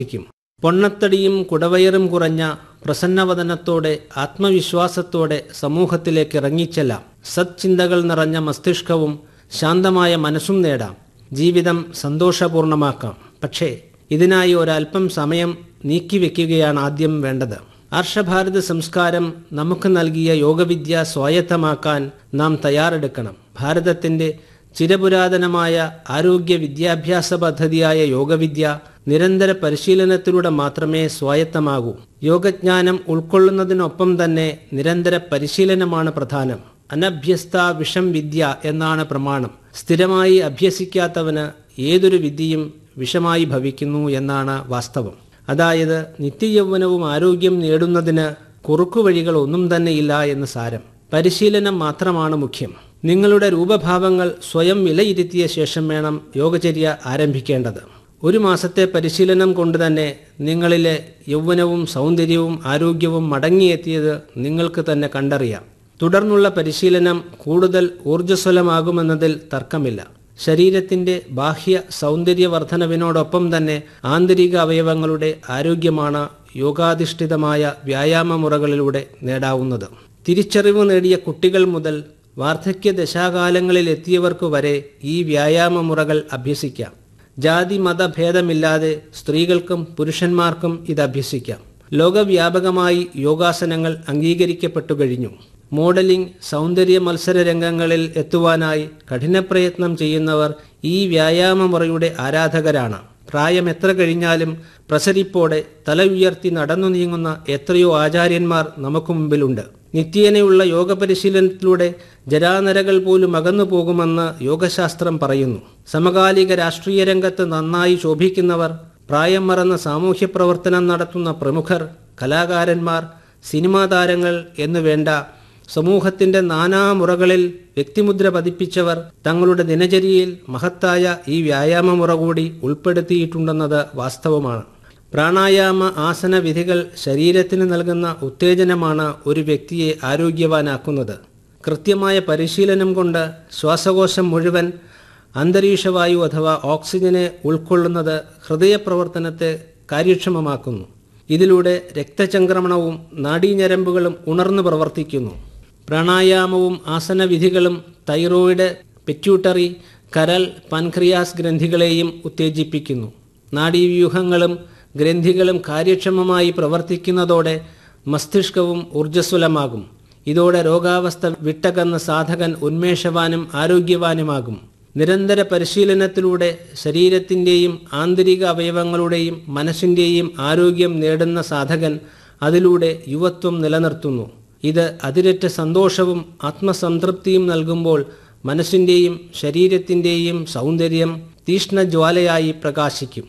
ക്കും. പൊണ്ണത്തടിയും കുടവയറും കുറഞ്ഞ പ്രസന്നവദനത്തോടെ ആത്മവിശ്വാസത്തോടെ സമൂഹത്തിലേക്ക് ഇറങ്ങിച്ചെല്ലാം. സത്ചിന്തകൾ നിറഞ്ഞ മസ്തിഷ്കവും ശാന്തമായ മനസ്സും നേടാം. ജീവിതം സന്തോഷപൂർണമാക്കാം. പക്ഷേ ഇതിനായി ഒരൽപ്പം സമയം നീക്കിവെക്കുകയാണ് ആദ്യം വേണ്ടത്. ആർഷഭാരത സംസ്കാരം നമുക്ക് നൽകിയ യോഗവിദ്യ സ്വായത്തമാക്കാൻ നാം തയ്യാറെടുക്കണം. ഭാരതത്തിൻ്റെ ചിരപുരാതനമായ ആരോഗ്യ വിദ്യാഭ്യാസ പദ്ധതിയായ യോഗവിദ്യ നിരന്തര പരിശീലനത്തിലൂടെ മാത്രമേ സ്വായത്തമാകൂ. യോഗജ്ഞാനം ഉൾക്കൊള്ളുന്നതിനൊപ്പം തന്നെ നിരന്തര പരിശീലനമാണ് പ്രധാനം. അനഭ്യസ്ത വിഷം വിദ്യ എന്നാണ് പ്രമാണം. സ്ഥിരമായി അഭ്യസിക്കാത്തവന് ഏതൊരു വിദ്യയും വിഷമായി ഭവിക്കുന്നു എന്നാണ് വാസ്തവം. അതായത് നിത്യയൗവനവും ആരോഗ്യം നേടുന്നതിന് കുറുക്കുവഴികൾ ഒന്നും തന്നെയില്ല എന്ന് സാരം. പരിശീലനം മാത്രമാണ് മുഖ്യം. നിങ്ങളുടെ രൂപഭാവങ്ങൾ സ്വയം വിലയിരുത്തിയ ശേഷം വേണം യോഗചര്യ ആരംഭിക്കേണ്ടത്. ഒരു മാസത്തെ പരിശീലനം കൊണ്ട് തന്നെ നിങ്ങളിലെ യൗവനവും സൗന്ദര്യവും ആരോഗ്യവും മടങ്ങിയെത്തിയത് നിങ്ങൾക്ക് തന്നെ കണ്ടറിയാം. തുടർന്നുള്ള പരിശീലനം കൂടുതൽ ഊർജ്ജസ്വലമാകുമെന്നതിൽ തർക്കമില്ല. ശരീരത്തിൻ്റെ ബാഹ്യ സൗന്ദര്യവർദ്ധനവിനോടൊപ്പം തന്നെ ആന്തരിക അവയവങ്ങളുടെ ആരോഗ്യമാണ് യോഗാധിഷ്ഠിതമായ വ്യായാമമുറകളിലൂടെ നേടാവുന്നത്. തിരിച്ചറിവ് നേടിയ കുട്ടികൾ മുതൽ വാർദ്ധക്യ ദശാകാലങ്ങളിൽ എത്തിയവർക്കു വരെ ഈ വ്യായാമമുറകൾ അഭ്യസിക്കാം. ജാതി മതഭേദമില്ലാതെ സ്ത്രീകൾക്കും പുരുഷന്മാർക്കും ഇത് അഭ്യസിക്കാം. ലോകവ്യാപകമായി യോഗാസനങ്ങൾ അംഗീകരിക്കപ്പെട്ടു കഴിഞ്ഞു. മോഡലിംഗ്, സൗന്ദര്യ മത്സര രംഗങ്ങളിൽ എത്തുവാനായി കഠിനപ്രയത്നം ചെയ്യുന്നവർ ഈ വ്യായാമമുറയുടെ ആരാധകരാണ്. പ്രായം എത്ര കഴിഞ്ഞാലും പ്രസരിപ്പോടെ തല ഉയർത്തി നടന്നു നീങ്ങുന്ന എത്രയോ ആചാര്യന്മാർ നമുക്ക് മുമ്പിലുണ്ട്. നിത്യേനയുള്ള യോഗ പരിശീലനത്തിലൂടെ ജരാനരകൾ പോലും അകന്നു പോകുമെന്ന് യോഗശാസ്ത്രം പറയുന്നു. സമകാലിക രാഷ്ട്രീയ രംഗത്ത് നന്നായി ശോഭിക്കുന്നവർ, പ്രായം മറന്ന സാമൂഹ്യ പ്രവർത്തനം നടത്തുന്ന പ്രമുഖർ, കലാകാരന്മാർ, സിനിമാ താരങ്ങൾ എന്നു വേണ്ട സമൂഹത്തിൻ്റെ നാനാമുറകളിൽ വ്യക്തിമുദ്ര പതിപ്പിച്ചവർ തങ്ങളുടെ ദിനചര്യയിൽ മഹത്തായ ഈ വ്യായാമമുറ കൂടി ഉൾപ്പെടുത്തിയിട്ടുണ്ടെന്നത് വാസ്തവമാണ്. പ്രാണായാമ ആസന വിധികൾ ശരീരത്തിന് നൽകുന്ന ഉത്തേജനമാണ് ഒരു വ്യക്തിയെ ആരോഗ്യവാനാക്കുന്നത്. കൃത്യമായ പരിശീലനം കൊണ്ട് ശ്വാസകോശം മുഴുവൻ അന്തരീക്ഷവായു അഥവാ ഓക്സിജനെ ഉൾക്കൊള്ളുന്നത് ഹൃദയപ്രവർത്തനത്തെ കാര്യക്ഷമമാക്കുന്നു. ഇതിലൂടെ രക്തചംക്രമണവും നാഡീഞരമ്പുകളും ഉണർന്നു പ്രവർത്തിക്കുന്നു. പ്രാണായാമവും ആസനവിധികളും തൈറോയിഡ്, പിറ്റ്യൂട്ടറി, കരൾ, പൻക്രിയാസ് ഗ്രന്ഥികളെയും ഉത്തേജിപ്പിക്കുന്നു. നാഡീവ്യൂഹങ്ങളും ഗ്രന്ഥികളും കാര്യക്ഷമമായി പ്രവർത്തിക്കുന്നതോടെ മസ്തിഷ്കവും ഊർജ്ജസ്വലമാകും. ഇതോടെ രോഗാവസ്ഥ വിട്ടകന്ന സാധകൻ ഉന്മേഷവാനും ആരോഗ്യവാനുമാകും. നിരന്തര പരിശീലനത്തിലൂടെ ശരീരത്തിൻ്റെയും ആന്തരിക അവയവങ്ങളുടെയും മനസ്സിൻ്റെയും ആരോഗ്യം നേടുന്ന സാധകൻ അതിലൂടെ യുവത്വം നിലനിർത്തുന്നു. ഇത് അതിരറ്റ സന്തോഷവും ആത്മസംതൃപ്തിയും നൽകുമ്പോൾ മനസ്സിൻ്റെയും ശരീരത്തിൻ്റെയും സൗന്ദര്യം തീഷ്ണജ്വാലയായി പ്രകാശിക്കും.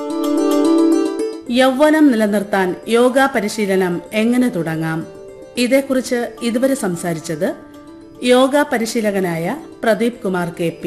യൗവനം നിലനിർത്താൻ യോഗ പരിശീലനം എങ്ങനെ തുടങ്ങാം? ഇതേക്കുറിച്ച് ഇതുവരെ സംസാരിച്ചത് യോഗ പരിശീലകനായ പ്രദീപ് കുമാർ KP.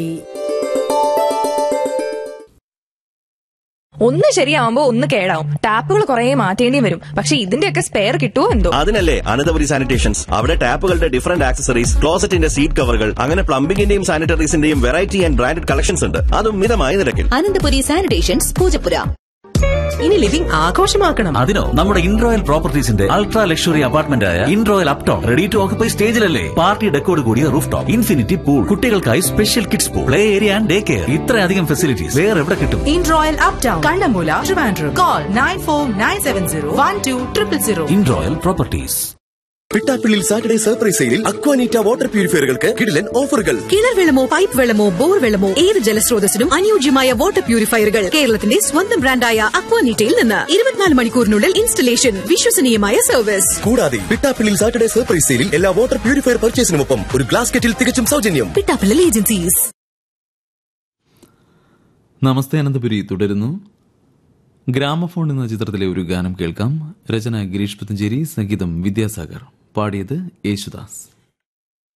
ഒന്ന് ശരിയാവുമ്പോ ഒന്ന് കേടാവും. ടാപ്പുകൾ കുറെ മാറ്റേണ്ടി വരും. പക്ഷെ ഇതിന്റെയൊക്കെ സ്പെയർ കിട്ടുമോ എന്തോ? അതിനല്ലേ അനന്തപുരി സാനിറ്റേഷൻസ്. അവിടെ ടാപ്പുകളുടെ ഡിഫറന്റ് ആക്സസറീസ്, ക്ലോസറ്റിന്റെ സീറ്റ് കവറുകൾ, അങ്ങനെ പ്ലംബിംഗിന്റെയും സാനിറ്ററീസിന്റെയും വെറൈറ്റി ആൻഡ് ബ്രാൻഡഡ് കളക്ഷൻസ് ഉണ്ട്. അതും മിതമായ നിരക്കിൽ. അനന്തപുരി സാനിറ്റേഷൻസ്, പൂജപ്പുര. ഇനി ലിവിംഗ് ആഘോഷമാക്കണം. അതിനോ നമ്മുടെ ഇൻറോയൽ പ്രോപ്പർട്ടീസിന്റെ അൾട്രാ ലക്ഷറി അപ്പാർട്ട്മെന്റ് ആയ ഇൻറോയൽ Upton ready to occupy സ്റ്റേജിലല്ലേ. Party ഡെക്കോട് കൂടിയ റൂഫ് ടോപ്പ്, ഇൻഫിനിറ്റി പൂൾ, കുട്ടികൾക്കായി special kids pool, play area and day care. ഇത്രയധികം ഫെസിലിറ്റീസ് വേറെ എവിടെ കിട്ടും? ഇൻറോയൽ uptown, Kannammoola, Trivandrum. Call 9497012000. ഇൻറോയൽ properties. Pittappillil Saturday surprise സെയിലിൽ അക്വാനീറ്റ വാട്ടർ പ്യൂരിഫയറുകൾക്ക് കിടിലൻ ഓഫറുകൾ. കിണർ വെള്ളമോ പൈപ്പ് വെള്ളമോ ബോർ വെള്ളമോ ഏത് ജലസ്രോതസ്സിനും അനുയോജ്യമായ വാട്ടർ പ്യൂരിഫയറുകൾ കേരളത്തിന്റെ സ്വന്തം ബ്രാൻഡായ അക്വാനീറ്റയിൽ നിന്ന് 24 മണിക്കൂറിനുള്ളിൽ ഇൻസ്റ്റലേഷൻ, വിശ്വസനീയമായ സർവീസ്. കൂടാതെ പിട്ടാപ്പിള്ളിൽ സാറ്റർഡേ സർപ്രൈസ് സെയിലിൽ എല്ലാ വാട്ടർ പ്യൂരിഫയർ പർച്ചേസിനുമൊപ്പം ഒരു ഗ്ലാസ് കെറ്റിൽ തികച്ചും സൗജന്യം. പിട്ടാപ്പിള്ളി ഏജൻസീസ്. നമസ്തേ അനന്തപുരി തുടരുന്നു. ഗ്രാമഫോൺ എന്ന ചിത്രത്തിലെ ഒരു ഗാനം കേൾക്കാം. രചന ഗിരീഷ് പുത്തഞ്ചേരി, സംഗീതം വിദ്യാസാഗർ, പാടിയത് യേശുദാസ്.